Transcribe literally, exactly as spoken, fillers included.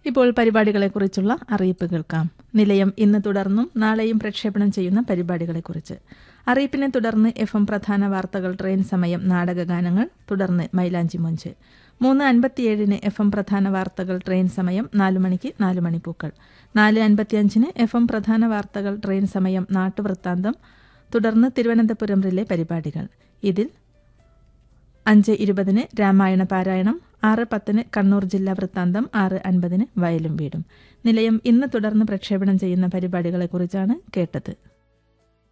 ഇപ്പോൾ പരിപാടികളെക്കുറിച്ചുള്ള അറിയിപ്പ് കേൾക്കാം. നിലയം ഇന്ന് തുടർന്നും നാളെയും പ്രക്ഷേപണം ചെയ്യുന്ന പരിപാടികളെക്കുറിച്ച്. അറിയിപ്പിനെ തുടർന്ന് എഫ് എം പ്രധാന വാർത്തകൾ, ട്രെയിൻ സമയം, നാടകഗാനങ്ങൾ, തുടർന്ന് മൈലാഞ്ചി മൊഞ്ച്. മൂന്ന് അൻപത്തിയേഴിന് എഫ് എം പ്രധാന വാർത്തകൾ, ട്രെയിൻ സമയം, നാലു മണിക്ക് നാലു മണിപ്പൂക്കൾ. നാല് അൻപത്തിയഞ്ചിന് എഫ് എം പ്രധാന വാർത്തകൾ, ട്രെയിൻ സമയം, നാട്ടുവൃത്താന്തം, തുടർന്ന് തിരുവനന്തപുരം റിലെ പരിപാടികൾ. ഇതിൽ അഞ്ച് ഇരുപതിന് രാമായണ പാരായണം, ആറ് പത്തിന് കണ്ണൂർ ജില്ലാ വൃത്താന്തം, ആറ് അൻപതിന് വയലും വീടും. നിലയം ഇന്ന് തുടർന്ന് പ്രക്ഷേപണം ചെയ്യുന്ന പരിപാടികളെക്കുറിച്ചാണ് കേട്ടത്.